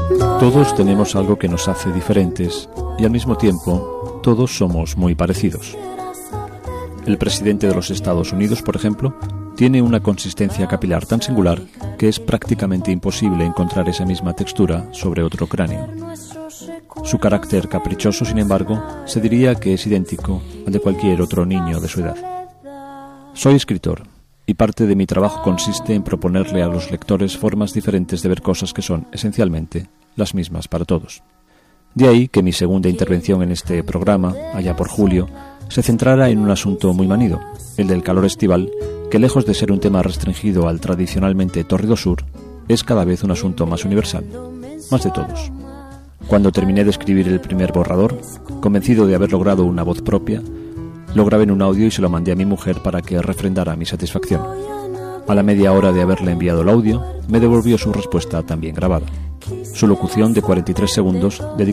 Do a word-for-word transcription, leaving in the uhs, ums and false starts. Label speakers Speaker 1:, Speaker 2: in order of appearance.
Speaker 1: Todos tenemos algo que nos hace diferentes y al mismo tiempo todos somos muy parecidos. El presidente de los Estados Unidos, por ejemplo, tiene una consistencia capilar tan singular que es prácticamente imposible encontrar esa misma textura sobre otro cráneo. Su carácter caprichoso, sin embargo, se diría que es idéntico al de cualquier otro niño de su edad. Soy escritor, y parte de mi trabajo consiste en proponerle a los lectores formas diferentes de ver cosas que son, esencialmente, las mismas para todos. De ahí que mi segunda intervención en este programa, allá por julio, se centrara en un asunto muy manido, el del calor estival, que lejos de ser un tema restringido al tradicionalmente tórrido sur, es cada vez un asunto más universal, más de todos. Cuando terminé de escribir el primer borrador, convencido de haber logrado una voz propia, lo grabé en un audio y se lo mandé a mi mujer para que refrendara mi satisfacción. A la media hora de haberle enviado el audio, me devolvió su respuesta también grabada. Su locución de cuarenta y tres segundos, dedicada